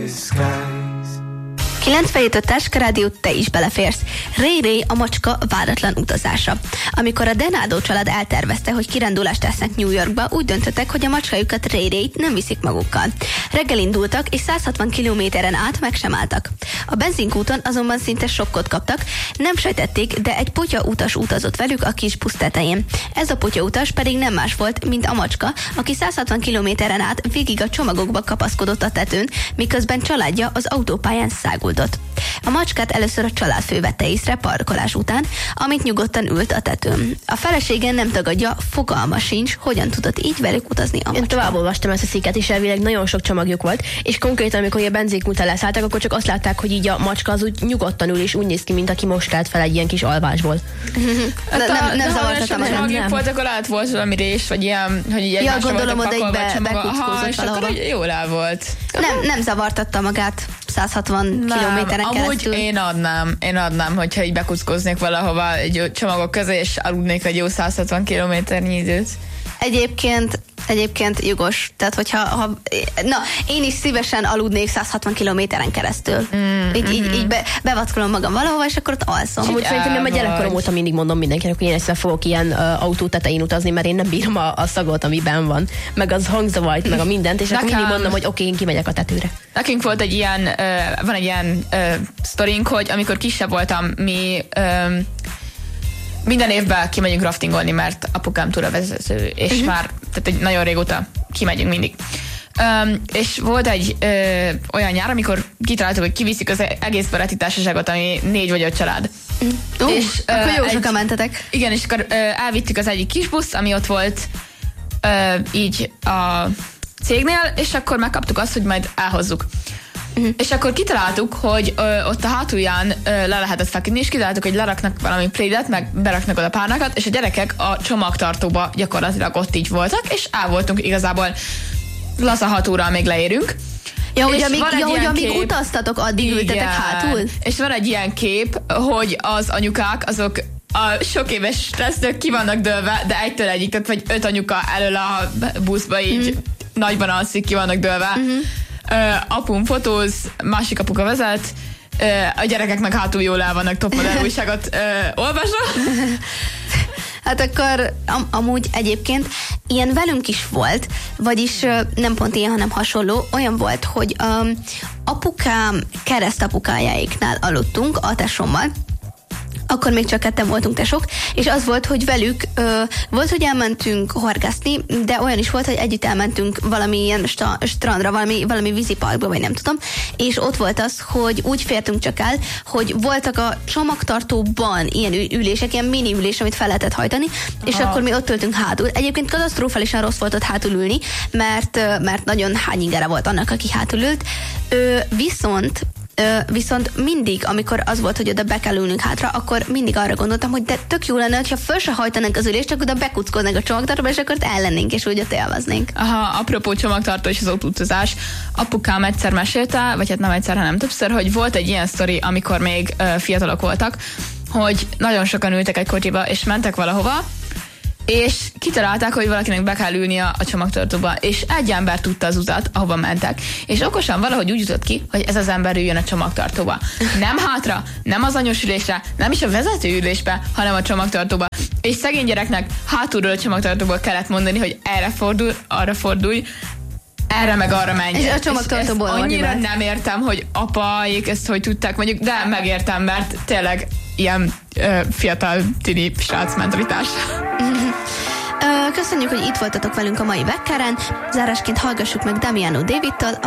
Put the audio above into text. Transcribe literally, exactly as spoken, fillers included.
kilencvenhét a Táska Rádió, te is beleférsz. Ray Ray a macska váratlan utazása. Amikor a Denado család eltervezte, hogy kirándulást tesznek New Yorkba, úgy döntöttek, hogy a macskájukat, Ray Rayt nem viszik magukkal. Reggel indultak, és száz hatvan kilométeren át meg sem álltak. A benzinkúton azonban szinte sokkot kaptak, nem sejtették, de egy potyautas utazott velük a kis busz tetején. Ez a potyautas pedig nem más volt, mint a macska, aki száz hatvan kilométeren át végig a csomagokba kapaszkodott a tetőn, miközben családja az autópályán száguldott. A macskát először a családfő vette észre parkolás után, amit nyugodtan ült a tetőn. A felesége nem tagadja, fogalma sincs, hogyan tudott így velük utazni a macska. Én tovább olvastam ezt a cikket, és elvileg nagyon sok csomagjuk volt, és konkrétan, amikor a benzinkúton leszálltak, akkor csak azt látták, hogy így a macska az úgy nyugodtan ül, és úgy néz ki, mint aki most kelt fel egy ilyen kis alvásból. nem nem, nem zavartatom magát. Ha volt, akkor lehet volt valami rés, vagy ilyen, hogy így ja, gondolom, oda így be, bekuckózott valahova. Jól el volt. Nem, nem zavartatta magát száz hatvan kilométeren amúgy keresztül. én adnám, én adnám, hogyha így bekuckóznék valahova egy csomagok közé, és aludnék egy jó száz hatvan kilométernyi időt. Egyébként, egyébként jogos. Tehát, hogyha, ha, na, én is szívesen aludnék száz hatvan kilométeren keresztül. Mm, így, mm-hmm. így, így be, bevackolom magam valahova, és akkor ott alszom. Amúgy szerintem nem a gyerekkorom óta mindig mondom mindenkinek, hogy én egyszer fogok ilyen uh, autó tetején utazni, mert én nem bírom a, a szagot, amiben van. Meg az hangzavajt, meg a mindent, és akkor mindig mondom, hogy oké, okay, én kimegyek a tetőre. Nekünk volt egy ilyen, uh, van egy ilyen uh, sztorink, hogy amikor kisebb voltam, mi um, minden évben kimegyünk raftingolni, mert apukám túravezető, és uh-huh. már tehát egy nagyon régóta kimegyünk mindig. Um, és volt egy ö, olyan nyár, amikor kitaláltuk, hogy kiviszik az egész baráti társaságot, ami négy vagy öt család. Uh, és, akkor jó sokan mentetek. Igen, és akkor ö, elvittük az egyik kis busz, ami ott volt ö, így a cégnél, és akkor megkaptuk azt, hogy majd elhozzuk. Uh-huh. És akkor kitaláltuk, hogy ö, ott a hátulján ö, le lehet ezt feküdni, és kitaláltuk, hogy leraknak valami plédet, meg beraknak oda párnákat, és a gyerekek a csomagtartóba gyakorlatilag ott így voltak, és el voltunk igazából laza hat óra, még leérünk. Ja, hogy amíg, ja, hogy amíg utaztatok, addig ültetek hátul? És van egy ilyen kép, hogy az anyukák, azok a sok éves stressznek ki vannak dőlve, de egytől egyik, tehát vagy öt anyuka elől a buszba így mm. nagyban alszik, ki vannak dőlve. Mm-hmm. Uh, apum fotóz, másik apuka vezet, uh, a gyerekek meg hátul jól el vannak, topmodell újságot uh, olvasva. Hát akkor am- amúgy egyébként ilyen velünk is volt, vagyis uh, nem pont ilyen, hanem hasonló, olyan volt, hogy um, apukám keresztapukájáiknál aludtunk a tesómmal, akkor még csak ketten voltunk tesók, és az volt, hogy velük ö, volt, hogy elmentünk horgászni, de olyan is volt, hogy együtt elmentünk valamilyen sta- strandra, valami, valami víziparkba, vagy nem tudom, és ott volt az, hogy úgy fértünk csak el, hogy voltak a csomagtartóban ilyen ülések, ilyen mini ülés, amit fel lehetett hajtani, és Aha. akkor mi ott ültünk hátul. Egyébként katasztrofálisan rossz volt ott hátul ülni, mert, mert nagyon hányingere volt annak, aki hátul ült. Ö, viszont Viszont mindig, amikor az volt, hogy oda be kell ülnünk hátra, akkor mindig arra gondoltam, hogy de tök jó lenne, hogyha föl se hajtanánk az ülést, csak oda bekuckodnánk a csomagtartóba, és akkor ott ellennénk, és úgy ott élveznénk. Aha, apropó csomagtartó és az autóutazás, apukám egyszer mesélte, vagy hát nem egyszer, hanem többször, hogy volt egy ilyen sztori, amikor még uh, fiatalok voltak, hogy nagyon sokan ültek egy kocsiba, és mentek valahova, és kitalálták, hogy valakinek be kell ülnie a csomagtartóba, és egy ember tudta az utat, ahova mentek. És okosan valahogy úgy jutott ki, hogy ez az ember üljön a csomagtartóba. Nem hátra, nem az anyós ülésre, nem is a vezető ülésbe, hanem a csomagtartóba. És szegény gyereknek hátulról a csomagtartóból kellett mondani, hogy erre fordul, arra fordulj, erre meg arra menj. És a csomagtartóból és annyira nem értem, hogy apáik ezt hogy tudták, mondjuk, de megértem, mert tényleg ilyen ö, fiatal tini srác mentalitás. Köszönjük, hogy itt voltatok velünk a mai Vekkeren. Zárásként hallgassuk meg Damiano Davidtől